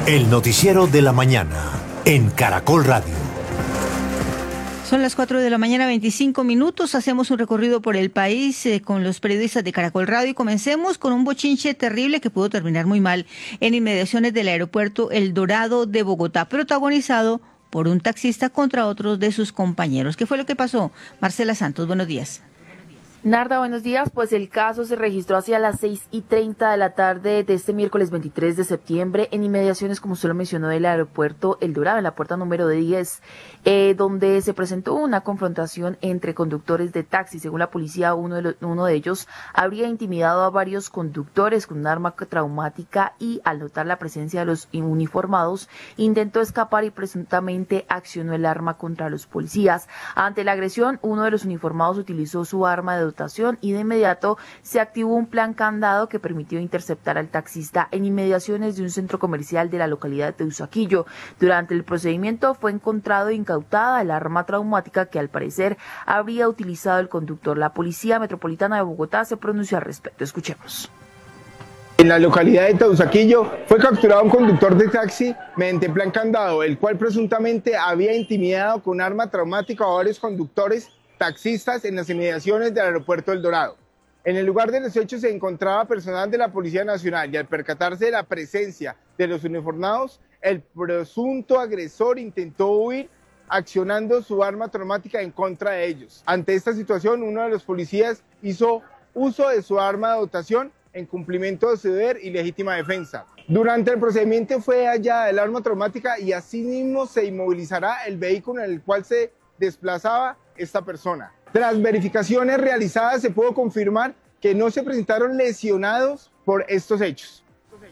El noticiero de la mañana en Caracol Radio. Son las 4 de la mañana, 25 minutos. Hacemos un recorrido por el país con los periodistas de Caracol Radio y comencemos con un bochinche terrible que pudo terminar muy mal en inmediaciones del aeropuerto El Dorado de Bogotá, protagonizado por un taxista contra otros de sus compañeros. ¿Qué fue lo que pasó? Marcela Santos, buenos días. Narda, buenos días. Pues el caso se registró hacia las 6:30 de la tarde de este miércoles 23 de septiembre en inmediaciones, como usted lo mencionó, del aeropuerto El Dorado, en la puerta número 10, donde se presentó una confrontación entre conductores de taxi. Según la policía, uno de ellos habría intimidado a varios conductores con un arma traumática y, al notar la presencia de los uniformados, intentó escapar y presuntamente accionó el arma contra los policías. Ante la agresión, uno de los uniformados utilizó su arma de dotación y de inmediato se activó un plan candado que permitió interceptar al taxista en inmediaciones de un centro comercial de la localidad de Usaquillo. Durante el procedimiento fue encontrado e incautada el arma traumática que al parecer habría utilizado el conductor. La Policía Metropolitana de Bogotá se pronunció al respecto. Escuchemos. En la localidad de Teusaquillo fue capturado un conductor de taxi mediante plan candado, el cual presuntamente había intimidado con arma traumática a varios conductores taxistas en las inmediaciones del aeropuerto El Dorado. En el lugar de los hechos se encontraba personal de la Policía Nacional y al percatarse de la presencia de los uniformados, el presunto agresor intentó huir accionando su arma traumática en contra de ellos. Ante esta situación, uno de los policías hizo uso de su arma de dotación en cumplimiento de su deber y legítima defensa. Durante el procedimiento fue hallada el arma traumática y asimismo se inmovilizará el vehículo en el cual se desplazaba esta persona. Tras verificaciones realizadas se pudo confirmar que no se presentaron lesionados por estos hechos.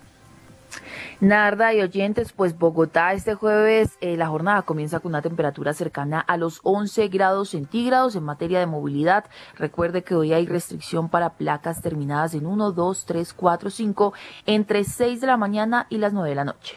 Narda y oyentes, pues Bogotá este jueves la jornada comienza con una temperatura cercana a los 11 grados centígrados en materia de movilidad. Recuerde que hoy hay restricción para placas terminadas en 1, 2, 3, 4, 5 entre 6 de la mañana y las 9 de la noche.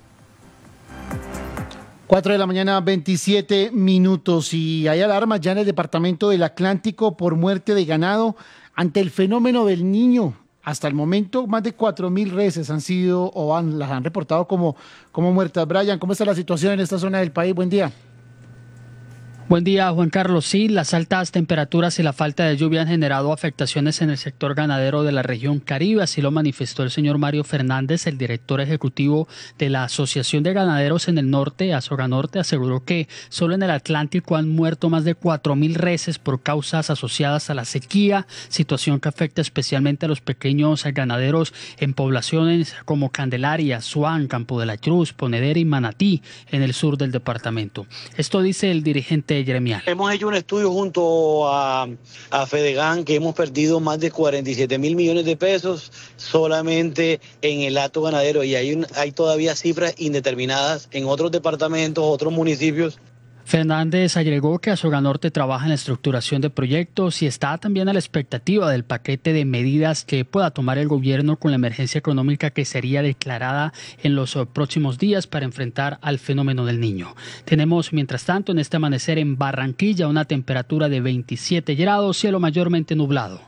4 de la mañana, 27 minutos, y hay alarmas ya en el departamento del Atlántico por muerte de ganado ante el fenómeno del Niño. Hasta el momento, más de 4.000 reses las han reportado como muertas. Brian, ¿cómo está la situación en esta zona del país? Buen día. Buen día, Juan Carlos. Sí, las altas temperaturas y la falta de lluvia han generado afectaciones en el sector ganadero de la región Caribe. Así lo manifestó el señor Mario Fernández, el director ejecutivo de la Asociación de Ganaderos en el Norte, Asoganorte. Aseguró que solo en el Atlántico han muerto más de 4.000 reses por causas asociadas a la sequía, situación que afecta especialmente a los pequeños ganaderos en poblaciones como Candelaria, Suán, Campo de la Cruz, Ponedera y Manatí, en el sur del departamento. Esto dice el dirigente gremial. Hemos hecho un estudio junto a Fedegan que hemos perdido más de 47.000 millones de pesos solamente en el hato ganadero y hay todavía cifras indeterminadas en otros departamentos, otros municipios. Fernández agregó que Asoganorte trabaja en la estructuración de proyectos y está también a la expectativa del paquete de medidas que pueda tomar el gobierno con la emergencia económica que sería declarada en los próximos días para enfrentar al fenómeno del Niño. Tenemos, mientras tanto, en este amanecer en Barranquilla una temperatura de 27 grados, cielo mayormente nublado.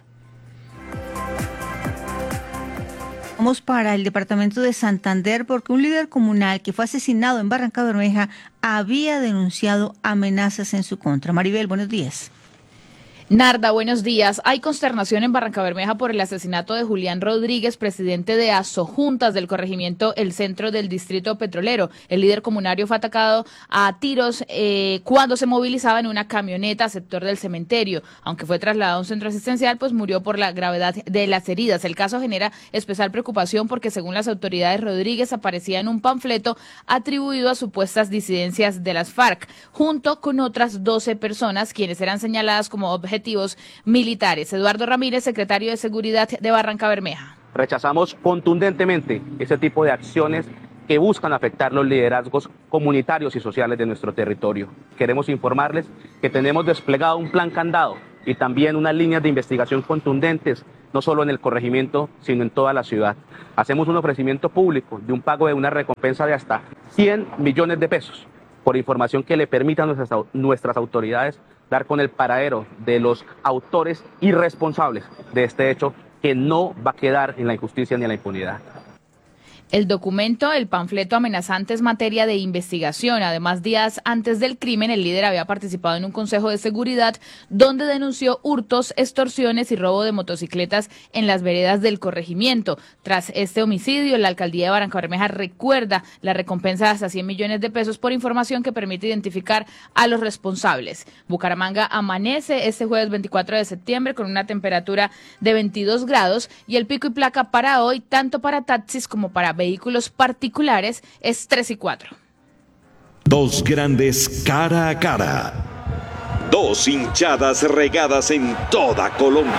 Vamos para el departamento de Santander porque un líder comunal que fue asesinado en Barrancabermeja había denunciado amenazas en su contra. Maribel, buenos días. Narda, buenos días. Hay consternación en Barrancabermeja por el asesinato de Julián Rodríguez, presidente de Asojuntas del corregimiento El Centro del Distrito Petrolero. El líder comunario fue atacado a tiros cuando se movilizaba en una camioneta sector del cementerio. Aunque fue trasladado a un centro asistencial, pues murió por la gravedad de las heridas. El caso genera especial preocupación porque, según las autoridades, Rodríguez aparecía en un panfleto atribuido a supuestas disidencias de las FARC, junto con otras 12 personas, quienes eran señaladas como objetivos militares. Eduardo Ramírez, secretario de Seguridad de Barrancabermeja. Rechazamos contundentemente ese tipo de acciones que buscan afectar los liderazgos comunitarios y sociales de nuestro territorio. Queremos informarles que tenemos desplegado un plan candado y también unas líneas de investigación contundentes, no solo en el corregimiento, sino en toda la ciudad. Hacemos un ofrecimiento público de un pago de una recompensa de hasta 100 millones de pesos por información que le permita a nuestras autoridades dar con el paradero de los autores irresponsables de este hecho que no va a quedar en la injusticia ni en la impunidad. El documento, el panfleto amenazante, es materia de investigación. Además, días antes del crimen, el líder había participado en un consejo de seguridad donde denunció hurtos, extorsiones y robo de motocicletas en las veredas del corregimiento. Tras este homicidio, la alcaldía de Barrancabermeja recuerda la recompensa de hasta 100 millones de pesos por información que permite identificar a los responsables. Bucaramanga amanece este jueves 24 de septiembre con una temperatura de 22 grados y el pico y placa para hoy, tanto para taxis como para vehículos particulares, es 3 y 4. Dos grandes cara a cara. Dos hinchadas regadas en toda Colombia.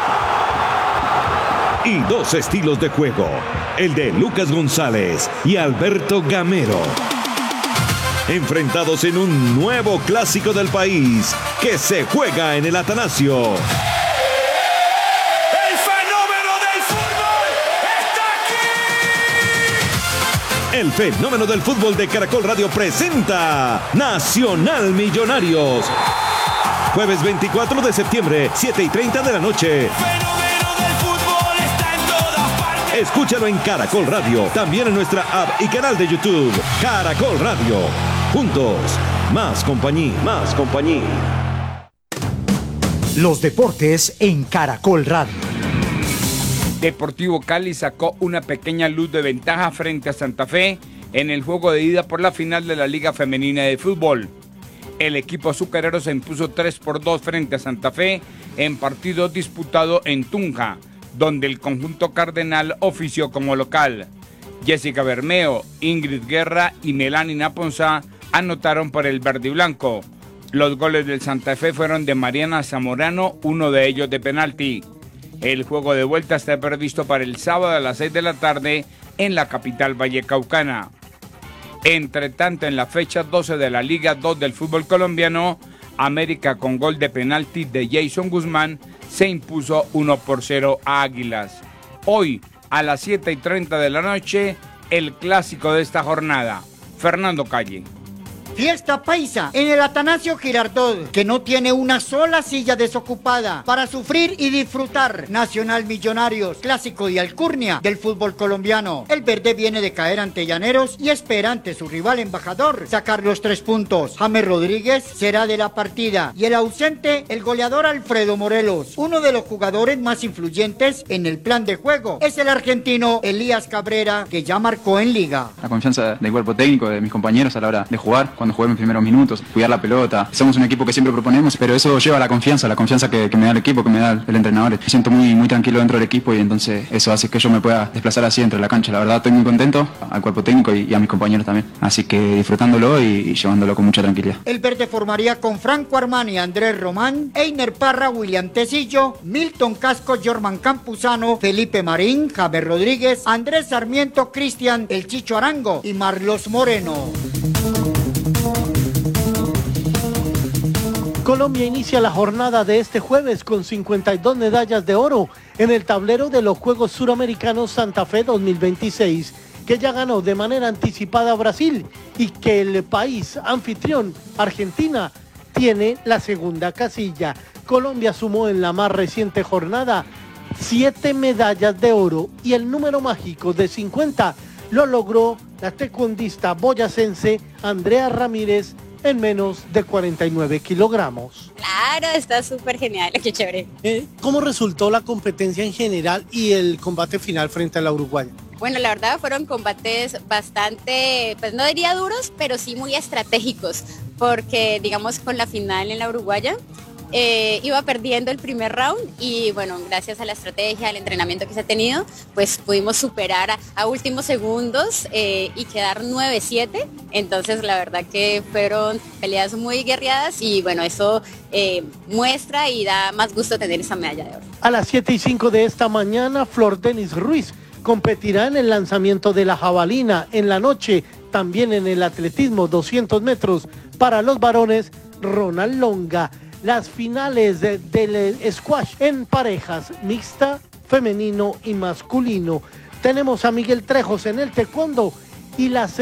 Y dos estilos de juego. El de Lucas González y Alberto Gamero. Enfrentados en un nuevo clásico del país que se juega en el Atanasio. El fenómeno del fútbol de Caracol Radio presenta Nacional Millonarios. Jueves 24 de septiembre, 7:30 de la noche. Escúchalo en Caracol Radio, también en nuestra app y canal de YouTube. Caracol Radio. Juntos, más compañía, más compañía. Los deportes en Caracol Radio. Deportivo Cali sacó una pequeña luz de ventaja frente a Santa Fe en el juego de ida por la final de la Liga Femenina de Fútbol. El equipo azucarero se impuso 3-2 frente a Santa Fe en partido disputado en Tunja, donde el conjunto cardenal ofició como local. Jessica Bermeo, Ingrid Guerra y Melanie Naponza anotaron por el verde y blanco. Los goles del Santa Fe fueron de Mariana Zamorano, uno de ellos de penalti. El juego de vuelta está previsto para el sábado a las 6 de la tarde en la capital vallecaucana. Entre tanto, en la fecha 12 de la Liga 2 del fútbol colombiano, América con gol de penalti de Jason Guzmán se impuso 1-0 a Águilas. Hoy, a las 7:30 de la noche, el clásico de esta jornada. Fernando Calle. Fiesta paisa en el Atanasio Girardot, que no tiene una sola silla desocupada para sufrir y disfrutar. Nacional Millonarios, clásico de alcurnia del fútbol colombiano. El verde viene de caer ante Llaneros y espera ante su rival embajador sacar los 3 puntos. James Rodríguez será de la partida y el ausente, el goleador Alfredo Morelos. Uno de los jugadores más influyentes en el plan de juego es el argentino Elías Cabrera, que ya marcó en Liga. La confianza del cuerpo técnico, de mis compañeros a la hora de jugar, cuando jugué mis primeros minutos, cuidar la pelota. Somos un equipo que siempre proponemos, pero eso lleva la confianza que me da el equipo, que me da el entrenador. Me siento muy tranquilo dentro del equipo y entonces eso hace que yo me pueda desplazar así entre la cancha. La verdad estoy muy contento, al cuerpo técnico y a mis compañeros también. Así que disfrutándolo y llevándolo con mucha tranquilidad. El verde formaría con Franco Armani, Andrés Román, Einer Parra, William Tecillo, Milton Casco, Jorman Campuzano, Felipe Marín, Javier Rodríguez, Andrés Sarmiento, Cristian El Chicho Arango y Marlos Moreno. Colombia inicia la jornada de este jueves con 52 medallas de oro en el tablero de los Juegos Suramericanos Santa Fe 2026, que ya ganó de manera anticipada a Brasil y que el país anfitrión, Argentina, tiene la segunda casilla. Colombia sumó en la más reciente jornada 7 medallas de oro y el número mágico de 50 lo logró la taekwondista boyacense Andrea Ramírez en menos de 49 kilogramos. Claro, está súper genial, qué chévere. ¿Cómo resultó la competencia en general y el combate final frente a la uruguaya? Bueno, la verdad fueron combates bastante, pues no diría duros, pero sí muy estratégicos, porque digamos con la final en la uruguaya, iba perdiendo el primer round y bueno, gracias a la estrategia, al entrenamiento que se ha tenido, pues pudimos superar a últimos segundos y quedar 9-7, entonces la verdad que fueron peleas muy guerreadas y bueno, eso muestra y da más gusto tener esa medalla de oro. A las 7:05 de esta mañana, Flor Denis Ruiz competirá en el lanzamiento de la jabalina. En la noche, también en el atletismo 200 metros para los varones, Ronald Longa. Las finales del squash en parejas mixta, femenino y masculino. Tenemos a Miguel Trejos en el taekwondo y la